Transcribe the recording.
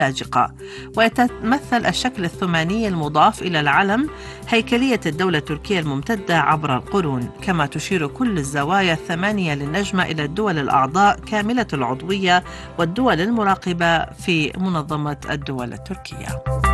لاجقة. ويتمثل الشكل الثماني المضاف إلى العلم هيكلية الدولة التركية الممتدة عبر القرون، كما تشير كل الزوايا الثمانية للنجمة إلى الدول الأعضاء كاملة العضوية والدول المراقبة في منظمة الدول التركية.